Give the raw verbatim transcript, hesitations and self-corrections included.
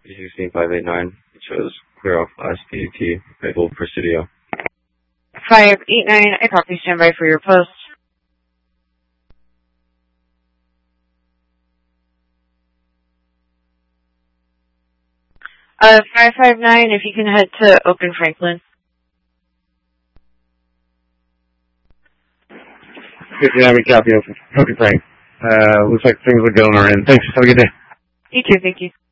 B sixteen five eight nine. It shows clear off last P D T, Maple Presidio. five eight nine, I copy, stand by for your post. Uh, five five nine, if you can head to Open Franklin. fifty-nine, copy, Open, Open Frank. Uh, looks like things are going on our end. Thanks. Have a good day. You too, thank you.